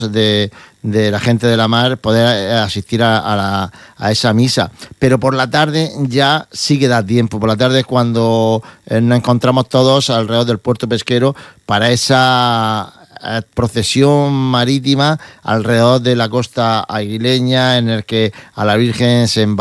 de la gente de la mar poder asistir a esa misa. Pero por la tarde ya sí que da tiempo. Por la tarde es cuando nos encontramos todos alrededor del puerto pesquero para esa procesión marítima alrededor de la costa aguileña, en el que a la Virgen se